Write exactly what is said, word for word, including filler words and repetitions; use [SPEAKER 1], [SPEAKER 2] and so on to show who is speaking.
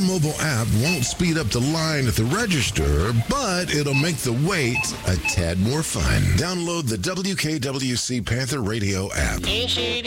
[SPEAKER 1] mobile app won't speed up the line at the register, but it'll make the wait a tad more fun. Download the W K W C Panther Radio app.